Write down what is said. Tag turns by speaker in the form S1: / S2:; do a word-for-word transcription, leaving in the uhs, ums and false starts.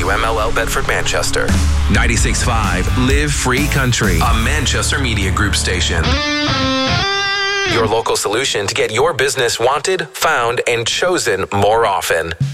S1: M L L Bedford Manchester. ninety-six point five Live Free Country, a Manchester Media Group station. Your local solution to get your business wanted, found, and chosen more often.